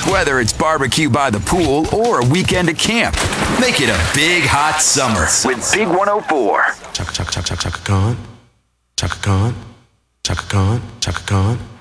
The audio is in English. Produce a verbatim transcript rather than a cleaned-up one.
Whether it's barbecue by the pool or a weekend at camp, make it a big hot summer with Big one oh four. Chaka chaka chaka chaka Khan. Chaka Khan. Chaka Khan. Chaka Khan.